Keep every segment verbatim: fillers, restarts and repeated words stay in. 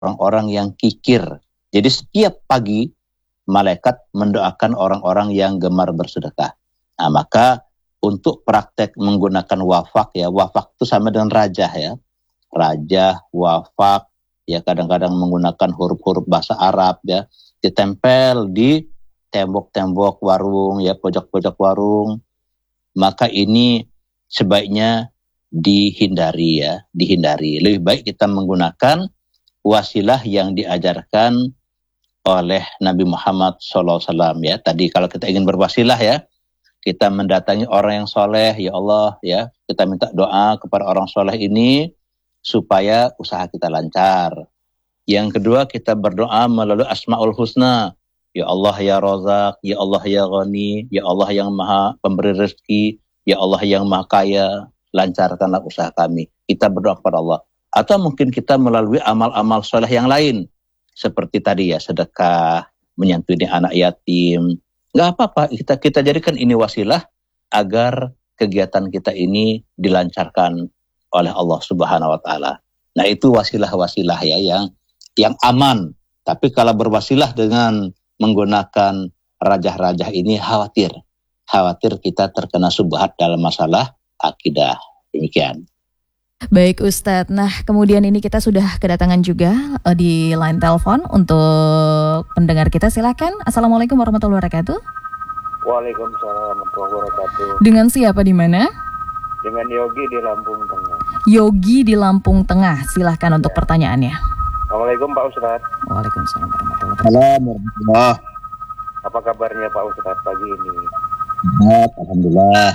orang-orang yang kikir. Jadi setiap pagi malaikat mendoakan orang-orang yang gemar bersedekah. Nah, maka untuk praktek menggunakan wafak ya, wafak itu sama dengan rajah ya. Rajah, wafak, ya kadang-kadang menggunakan huruf-huruf bahasa Arab ya, ditempel di tembok-tembok warung ya, pojok-pojok warung. Maka ini sebaiknya dihindari ya, dihindari. Lebih baik kita menggunakan wasilah yang diajarkan oleh Nabi Muhammad shallallahu alaihi wasallam ya. Tadi kalau kita ingin berwasilah ya, kita mendatangi orang yang soleh, ya Allah ya, kita minta doa kepada orang soleh ini supaya usaha kita lancar. Yang kedua, kita berdoa melalui Asmaul Husna, ya Allah ya Razak, ya Allah ya Ghani, ya Allah yang maha pemberi rezeki, ya Allah yang maha kaya, lancarkanlah usaha kami. Kita berdoa kepada Allah. Atau mungkin kita melalui amal-amal soleh yang lain, seperti tadi ya, sedekah, menyantuni anak yatim. Nggak apa-apa, kita kita jadikan ini wasilah agar kegiatan kita ini dilancarkan oleh Allah Subhanahu wa taala. Nah, itu wasilah-wasilah ya yang yang aman. Tapi kalau berwasilah dengan menggunakan rajah-rajah ini khawatir. Khawatir kita terkena subhat dalam masalah akidah. Demikian. Baik Ustadz, nah kemudian ini kita sudah kedatangan juga uh, di line telepon untuk pendengar kita, silakan. Assalamualaikum warahmatullahi wabarakatuh. Waalaikumsalam warahmatullahi wabarakatuh. Dengan siapa di mana? Dengan Yogi di Lampung Tengah. Yogi di Lampung Tengah, silahkan untuk ya. Pertanyaannya. Assalamualaikum Pak Ustadz. Waalaikumsalam warahmatullahi wabarakatuh. Apa kabarnya Pak Ustadz pagi ini? Baik, alhamdulillah.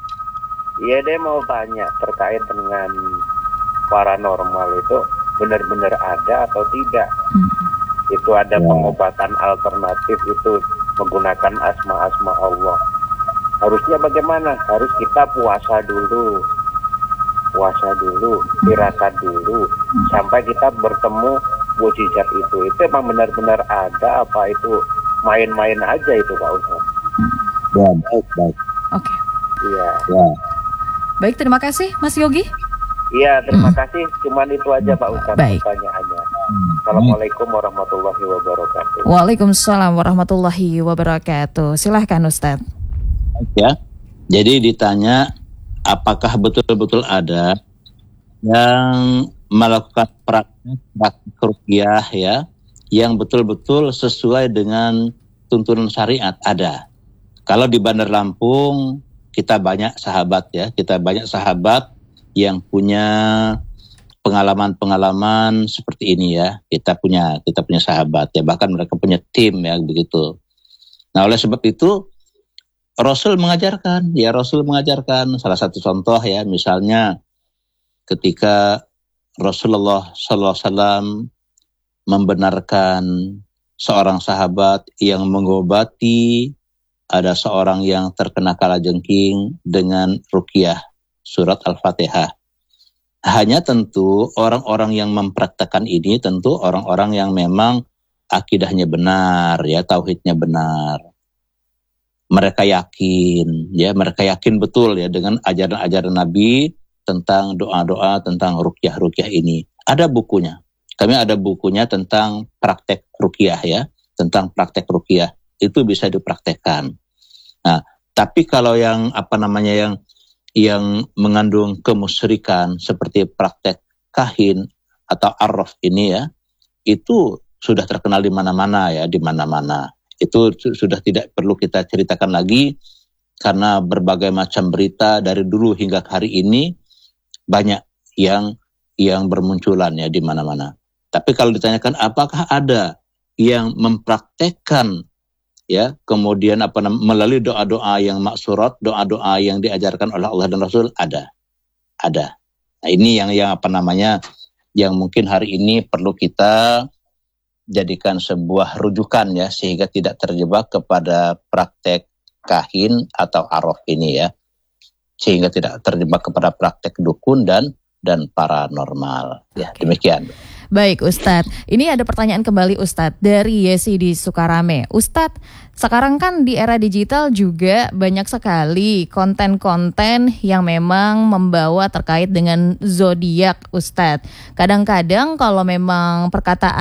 Iya deh, mau tanya terkait dengan paranormal itu benar-benar ada atau tidak? Hmm. Itu ada ya. Pengobatan alternatif itu menggunakan asma-asma Allah. Harusnya bagaimana? Harus kita puasa dulu, puasa dulu, tirakat dulu, hmm. sampai kita bertemu mukjizat itu. Itu emang benar-benar ada apa itu main-main aja itu Pak Ustadz? Ya, baik, baik. Oke. Okay. Iya. Ya. Baik, terima kasih Mas Yogi. Iya, terima hmm. kasih. Cuman itu aja Pak Ustadz pertanyaannya. Hmm. Assalamualaikum warahmatullahi wabarakatuh. Waalaikumsalam warahmatullahi wabarakatuh. Silahkan Ustadz. Ya, jadi ditanya apakah betul-betul ada yang melakukan praktek praktek ruqyah ya, yang betul-betul sesuai dengan tuntunan syariat. Ada. Kalau di Bandar Lampung kita banyak sahabat ya, kita banyak sahabat yang punya pengalaman-pengalaman seperti ini ya. Kita punya kita punya sahabat ya, bahkan mereka punya tim ya begitu. Nah, oleh sebab itu Rasul mengajarkan, ya Rasul mengajarkan salah satu contoh ya, misalnya ketika Rasulullah shallallahu alaihi wasallam membenarkan seorang sahabat yang mengobati ada seorang yang terkena kalajengking dengan ruqyah surat Al-Fatihah. Hanya tentu orang-orang yang mempraktekkan ini tentu orang-orang yang memang akidahnya benar ya, tauhidnya benar. Mereka yakin ya, mereka yakin betul ya dengan ajaran-ajaran Nabi tentang doa-doa tentang ruqyah-ruqyah ini. Ada bukunya. Kami ada bukunya tentang praktek ruqyah ya, tentang praktek ruqyah. Itu bisa dipraktekkan. Nah, tapi kalau yang apa namanya yang yang mengandung kemusyrikan seperti praktek kahin atau arraf ini ya, itu sudah terkenal di mana-mana ya, di mana-mana. Itu sudah tidak perlu kita ceritakan lagi karena berbagai macam berita dari dulu hingga hari ini banyak yang yang bermunculan ya di mana-mana. Tapi kalau ditanyakan apakah ada yang mempraktekkan ya, kemudian apa namanya melalui doa-doa yang maksurat, doa-doa yang diajarkan oleh Allah dan Rasul, ada. Ada. Nah, ini yang yang apa namanya yang mungkin hari ini perlu kita jadikan sebuah rujukan ya, sehingga tidak terjebak kepada praktek kahin atau arraf ini ya. Sehingga tidak terjebak kepada praktek dukun dan dan paranormal. Ya, demikian. Baik Ustadz, ini ada pertanyaan kembali Ustadz dari Yesi di Sukarame. Ustadz, sekarang kan di era digital juga banyak sekali konten-konten yang memang membawa terkait dengan zodiak Ustadz. Kadang-kadang kalau memang perkataan